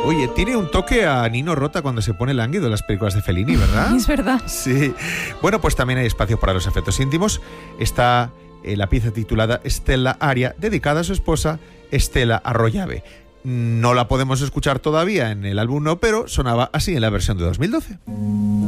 Oye, tiene un toque a Nino Rota cuando se pone lánguido en las películas de Fellini, ¿verdad? Es verdad. Sí. Bueno, pues también hay espacio para los efectos íntimos. Está la pieza titulada Stella Aria, dedicada a su esposa Stella Arroyave. No la podemos escuchar todavía en el álbum, no, pero sonaba así en la versión de 2012.